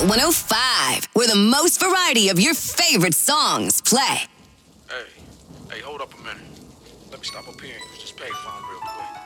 Hot 105, where the most variety of your favorite songs play. Hey, hold up a minute. Let me stop up here and use this payphone real quick.